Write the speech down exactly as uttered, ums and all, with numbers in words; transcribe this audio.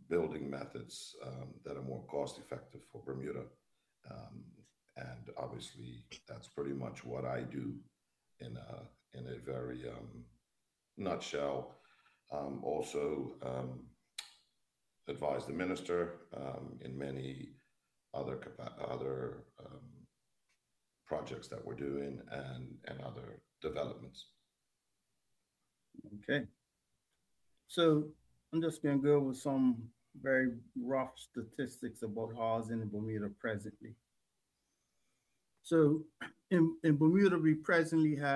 building methods um, that are more cost effective for Bermuda. Um, and obviously, that's pretty much what I do in a, in a very um, nutshell. Um, also, um, advise the minister um, in many other other um, projects that we're doing and and other developments. Okay. So I'm just going to go with some very rough statistics about housing in Bermuda presently. So in, in Bermuda, we presently have